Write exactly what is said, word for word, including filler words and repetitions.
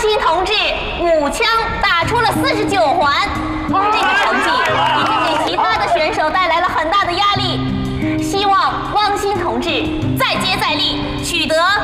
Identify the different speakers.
Speaker 1: 鑫同志五枪打出了四十九环，这个成绩已经给其他的选手带来了很大的压力。希望汪鑫同志再接再厉，取得